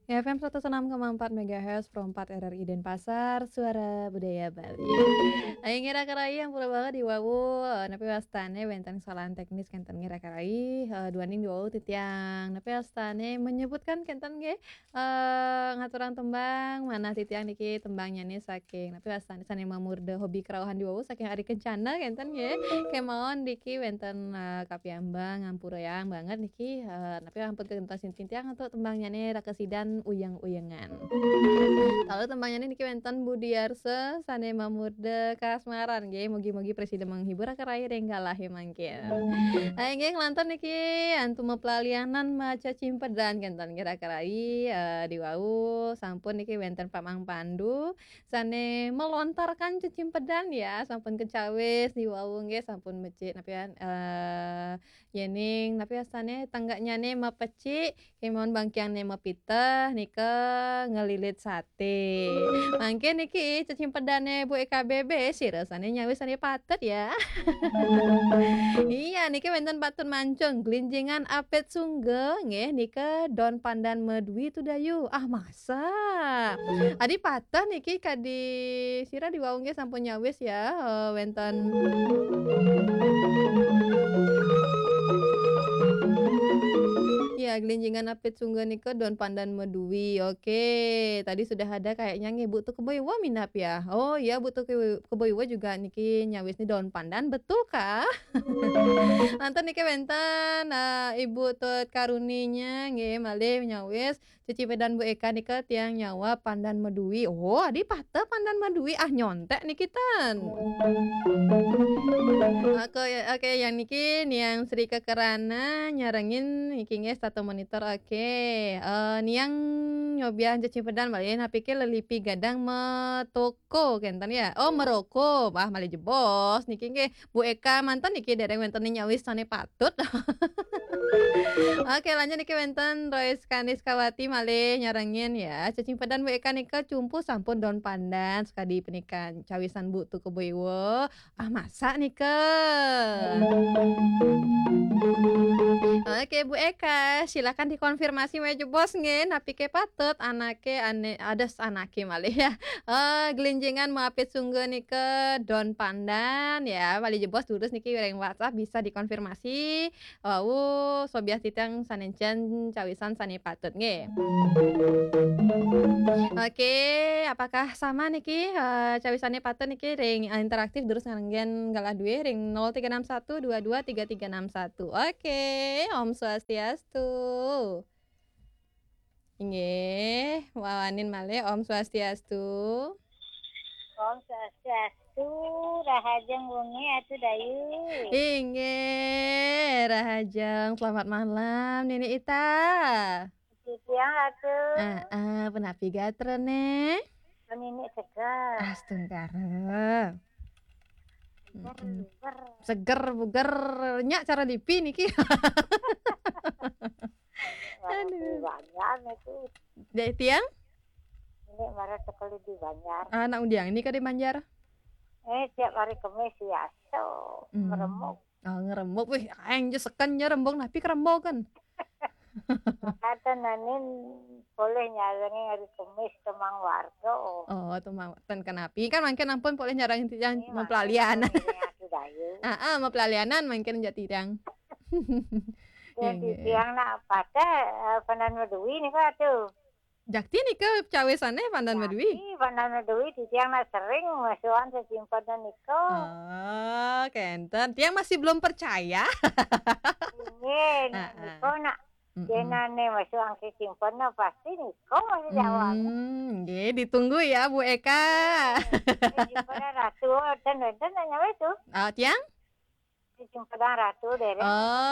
FM 106,4 MHz Pro 4 RRI Denpasar, Suara Budaya Bali. Aya ngira-karai yang pura banget di wawu, nepi wastane bentang kesalahan teknis kenten ngira-karai, duaning di wawu titiang. Nepi wastane menyebutkan kenten ge, ngaturan tembang, mana titiang niki tembangnya nih saking nepi wastane sane mamurde hobi karaohan di wawu saking ari kencana kenten ge, kemaon diki benten, kapiambang ngampurayang banget niki, nepi ampun kentos titiang untuk tembangnya nih rakesidan uyang-uyangan. Lalu tembangnya niki wenten Budiarsa sane mamurde kasmaran nggih mugi-mugi presiden menghibur akarai renggalahe mangkin. Nggih ngelantur niki antum mepelalianan maca cimpedan kenton kira-kirai di wau sampun niki wenten Pamang Pandu sane melontarkan cecimpedan ya sampun kecawis di wau nggih sampun mecik napian yening napi asane tangganyane mapeci kemon bangkiangne mapiteh nika ngelilit sate. Mangke niki cecimpedane Bu EKBB sirasane nyawis sane patet ya. Iya niki wenten patun mancung glinjingan apet sungge nggih nika daun pandan medui tudayu. Ah masa? Adi patah niki kadi sira di wau nggih sampun nyawis ya wenten iya, gelinjingan apit sungguh nika daun pandan medui. Oke, tadi sudah ada kayaknya nih Bu Tukeboiwa minap ya? Oh iya Bu Tukeboiwa juga niki nyawis nih daun pandan, betul kah? Nanten niki wenten, Ibu Tut Karuninya nggih malih nyawis cicipedan Bu Eka nika tiang nyawa pandan medui. Oh, adi pateh pandan medui, ah nyontek nikitan. Oke, yang niki niang Sri Kekerana nyarengin niki nge satu monitor oke. Niang nyobian cecipedan balian hapike lelipi gadang metoko kenten ya. Oh, meroko. Wah, malih jebos niki nge Bu Eka mantan niki dereng wenten nyawis sane patut. Oke, lanjut niki wenten Royce Kaniskawati malih nyarengin ya. Cecipedan Bu Eka nika cumpu sampun daun pandan sekadi penikan cawisan Bu Tukeboiwo. Ah, masa nih, Kak? Oke, Bu Eka, silakan dikonfirmasi we jebos ngen, napike patut anake ades anake malih ya. Gelinjingan maapit sungguh nike daun pandan ya, malih jebos terus niki reng WhatsApp bisa dikonfirmasi. Sobias titang sanencen cawisan sane patut nge. Oke, apakah sama niki cawisannya patut niki ring interaktif terus nganggen galah duwe ring 0361223361. Oke, Om Swastiastu. Inggih, wawanin malih Om Swastiastu. Om Swastiastu, rahajeng wengi atuh dayu. Inggih, rahajeng selamat malam Nini Ita. Siang atuh. Penapi gatrene? Nini seger. Astungkara. Seger. Seger buger nya cara lipi niki. Aduh. Banyak itu. Dek tiang? Ini marah sekali di Banjar. Anak undiang ini ka di Banjar. Tiap hari Kamis ya so ngeremuk. Ngerembok wih aing geus seken nya rembog tapi kerembogan. Kata nanin boleh nyarengin hari Kamis temang warga. Oh, ten kenapi kan mangken ampun boleh nyarang yang mempelalian. Mempelalianan mangken jati tiang. Jadi tiang nak pada pandan medui nih Pak tuh. Jakti nih ke cawisane pandan medui. Pandan medui di tiang nak sering masukan sesimpadan niko. Oh, kenten. Tiang masih belum percaya. Ini niko nak jenane masukan sesimpadan pasti niko masih jawab. Ditunggu ya Bu Eka. Sesimpadan ratu dan nanya itu. Tiang? Sesimpadan ratu dereng.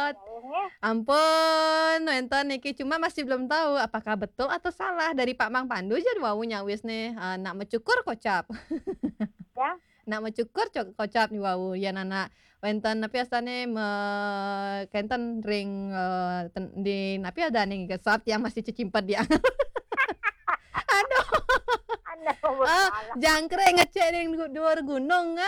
Ampun, nonton niki cuma masih belum tahu apakah betul atau salah dari Pak Mang Pandu jadi wau nyawis nih nak mecukur kocap. Ya. Nak mecukur kocap nih wau ya nana wenten napi asane kenten ring di napi ada nih kesap yang masih cecimpet dia. Aduh. Jangkrik ngecek ring dhuwur gunung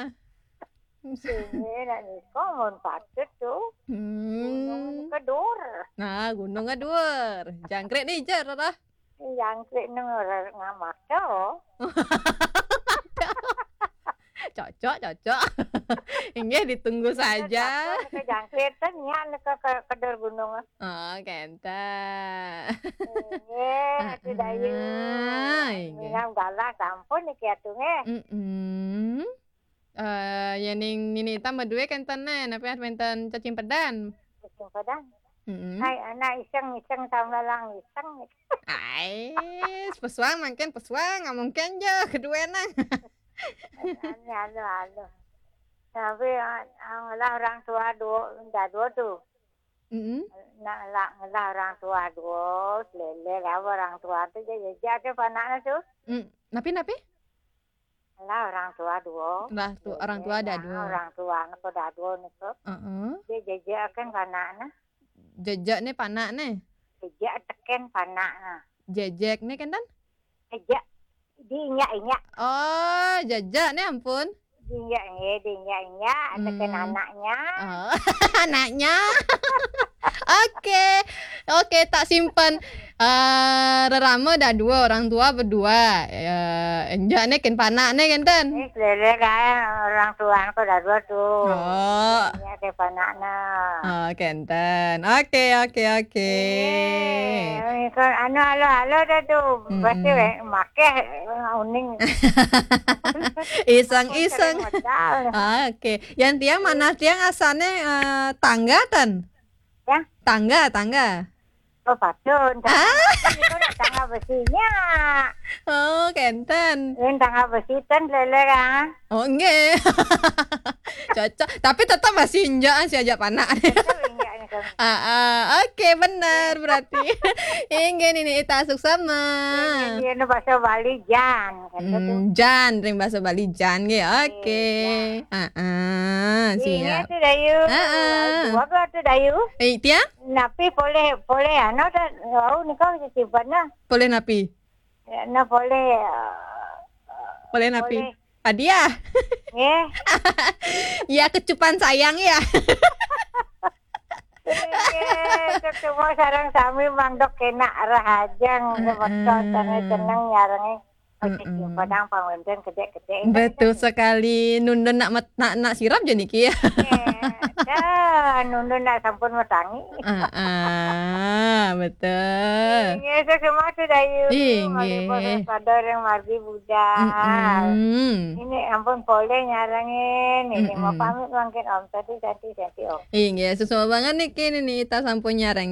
Sini nak niko mun patut tuh. Gunung kedur. Nah, gunung ngedur. Jangkrik nih jar lah. jangkrik nang ora ngamado. Cocok. Inggih ditunggu saja. Ke jangkrik ten nya ke kedor gunung. Oh, kenten. Nggih, atuh dayu. Inggih. Minang galah sampun iki atuh nggih. Yening Nini Ita medue kentene napa wenten cacing pedan. Cacing pedan. Heeh. Hai anak iseng tahun lalang iseng. Pesuang mangken pesuang mungkin je keduena. Anu. Tapi ngelah orang tua dua tuh. Ngelah orang tua dua, lele lah orang tua tuh jajak ke panaknya tuh. Napi? Ngelah orang tua dua. Lah tu orang tua ada dua. Orang tua niko dah dua niko. Dia jajak kan panaknya. Jejak nih panak nih. Jejak teken panaknya. Jejek nih kan dan? Jejak dinyak. Oh, jejak nih ampun. Dinyak teken anaknya. Oh, anaknya. Oke, tak simpan. Rerame dah dua, orang tua berdua. Enjak nih kan panak nih kan dan? Lele kan orang tua niko dah dua tuh. Oh. Dinyak ke panaknya. Oh, kenten. Oke. Kan halo dah tuh. Pasti make uning. Iseng. Oke. Yang tiang mana tiang asalnya tangga tan? Ya? Tangga. Oh, patun. Tangga besinya. Oh, kenten. Tangga besi tan lele kan. Oh, enggak. Cocok. Tapi tetap masih injaan si ajak panak. Oke, benar berarti. Ingin ini Ita suksama. Ini bahasa Bali jan. Jan, ring bahasa Bali jan ge. Oke. Ini Siap. tu dayu. Dua tu dayu. Tiang? Napi boleh ano dah. Oh, ni kau simpan na. Boleh napi? Na boleh. Boleh napi? Hadiah. Ya kecupan sayang ya. Semua sarang sami mangdok kena rahajang betul tenang nyarang padang pangwenten gede-gede. Betul sekali. Nundun nak sirap je niki ya. Nundun nak sampun matangi. Betul. Ini semua tu dayu. Ini padar yang margi budal. Ini ampun boleh nyarangin. Ini mau pamit mungkin om tadi om. Iya, sesuai banget nih kini nih Ita sampun nyarang.